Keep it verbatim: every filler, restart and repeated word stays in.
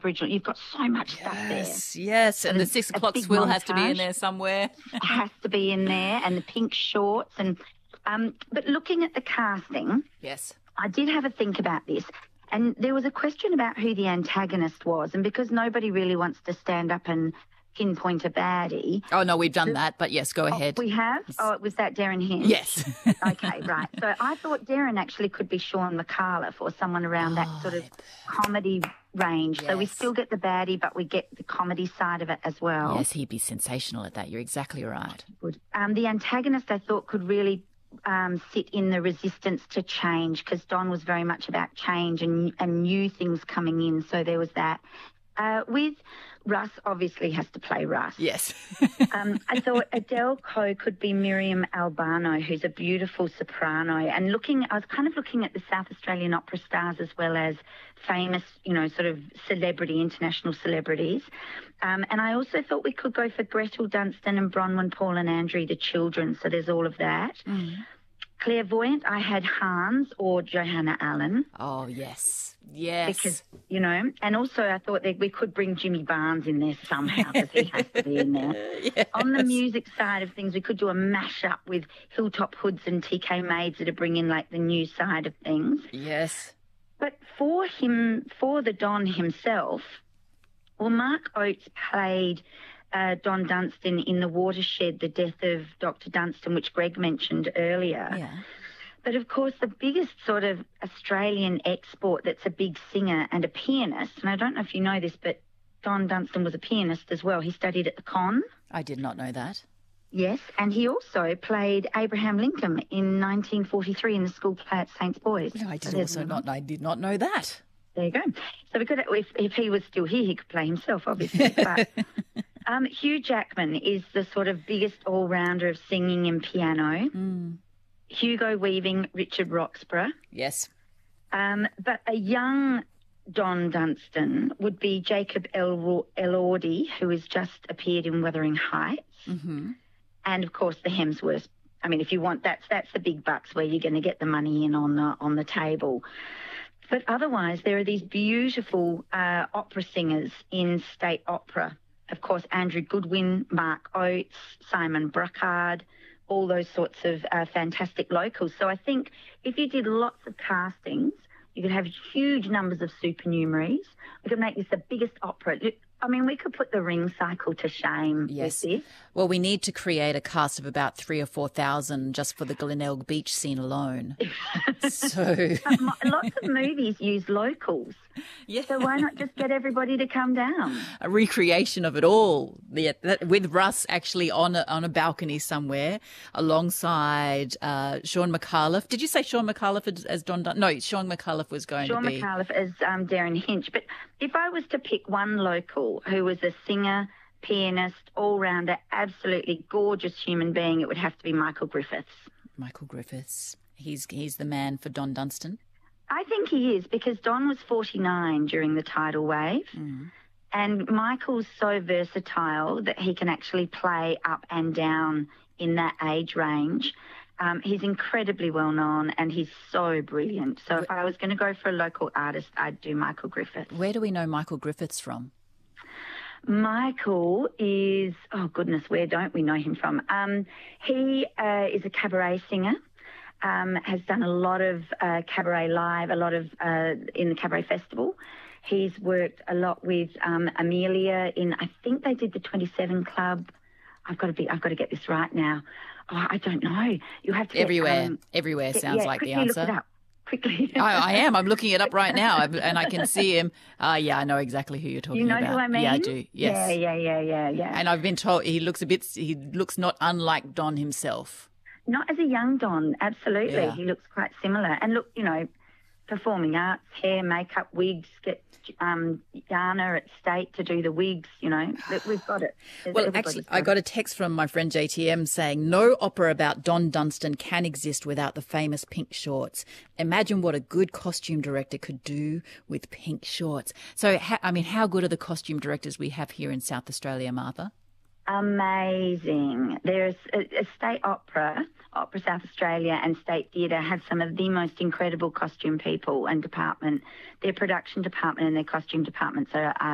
Aboriginal. You've got so much yes, stuff there. Yes, yes. And the six o'clock swill montage has to be in there somewhere. Has to be in there, and the pink shorts. And um, But looking at the casting, yes, I did have a think about this. And there was a question about who the antagonist was. And because nobody really wants to stand up and pinpoint a baddie. Oh, no, we've done that. But yes, go ahead. Oh, we have? Oh, was that Darren Hinch? Yes. Okay, right. So I thought Darren actually could be Sean McAuliffe or someone around oh, that sort of comedy range. Yes. So we still get the baddie, but we get the comedy side of it as well. Yes, he'd be sensational at that. You're exactly right. Good. Um, the antagonist, I thought, could really um, sit in the resistance to change, because Don was very much about change and, and new things coming in. So there was that. Uh, with Russ, obviously has to play Russ. Yes. um, I thought Adele Coe could be Miriam Albano, who's a beautiful soprano. And looking, I was kind of looking at the South Australian opera stars as well as famous, you know, sort of celebrity, international celebrities. Um, and I also thought we could go for Gretel Dunstan and Bronwyn Paul and Andrew, the children. So there's all of that. Mm. Clairvoyant, I had Hans or Johanna Allen. Oh, yes. Yes. Because, you know, and also I thought that we could bring Jimmy Barnes in there somehow, because he has to be in there. Yes. On the music side of things, we could do a mash-up with Hilltop Hoods and T K Maids to bring in, like, the new side of things. Yes. But for him, for the Don himself, well, Mark Oates played uh, Don Dunstan in The Watershed, The Death of Doctor Dunstan, which Greg mentioned earlier. Yeah. But, of course, the biggest sort of Australian export that's a big singer and a pianist, and I don't know if you know this, but Don Dunstan was a pianist as well. He studied at the Con. I did not know that. Yes, and he also played Abraham Lincoln in nineteen forty-three in the school play at Saints Boys. No, I did so also not. I did not know that. There you go. So we could, if, if he was still here, he could play himself, obviously. But um, Hugh Jackman is the sort of biggest all-rounder of singing and piano. Mm. Hugo Weaving, Richard Roxburgh. Yes. Um, but a young Don Dunstan would be Jacob El- Elordi, who has just appeared in Wuthering Heights. Mm-hmm. And, of course, the Hemsworth. I mean, if you want, that's that's the big bucks where you're going to get the money in on the, on the table. But otherwise, there are these beautiful uh, opera singers in state opera. Of course, Andrew Goodwin, Mark Oates, Simon Bruckard, all those sorts of uh, fantastic locals. So I think if you did lots of castings, you could have huge numbers of supernumeraries. We could make this the biggest opera. I mean, we could put the ring cycle to shame. Yes. With this. Well, we need to create a cast of about three or four thousand just for the Glenelg Beach scene alone. So lots of movies use locals. Yeah. So why not just get everybody to come down? A recreation of it all. Yeah, that, with Russ actually on a, on a balcony somewhere alongside uh, Sean McAuliffe. Did you say Sean McAuliffe as, as Don Dun- No, Sean McAuliffe was going Sean to be... Sean McAuliffe as um, Darren Hinch. But if I was to pick one local who was a singer, pianist, all-rounder, absolutely gorgeous human being, it would have to be Michael Griffiths. Michael Griffiths. He's he's the man for Don Dunstan. I think he is, because Don was forty-nine during the tidal wave. Mm. And Michael's so versatile that he can actually play up and down in that age range. Um, he's incredibly well known and he's so brilliant. So if I was going to go for a local artist, I'd do Michael Griffiths. Where do we know Michael Griffiths from? Michael is, oh goodness, where don't we know him from? Um, he uh, is a cabaret singer. Um, has done a lot of uh, cabaret live, a lot of uh, in the cabaret festival. He's worked a lot with um, Amelia in, I think they did the twenty-seven Club. I've got to be, I've got to get this right now. Oh, I don't know. You have to everywhere. Get, um, everywhere get, sounds yeah, like the quickly answer. Look it up. Quickly. I, I am. I'm looking it up right now, and I can see him. Uh, yeah, I know exactly who you're talking about. You know about. who I mean? Yeah, I do. Yes. Yeah, yeah, yeah, yeah, yeah. And I've been told he looks a bit. He looks not unlike Don himself. Not as a young Don, absolutely. Yeah. He looks quite similar. And look, you know, performing arts, hair, makeup, wigs, get um, Yana at State to do the wigs, you know, we've got it. Well, actually, I got a text from my friend J T M saying, no opera about Don Dunstan can exist without the famous pink shorts. Imagine what a good costume director could do with pink shorts. So, I mean, how good are the costume directors we have here in South Australia, Martha? Amazing. There's a, a state opera, Opera South Australia and State Theatre have some of the most incredible costume people and department. Their production department and their costume departments are, are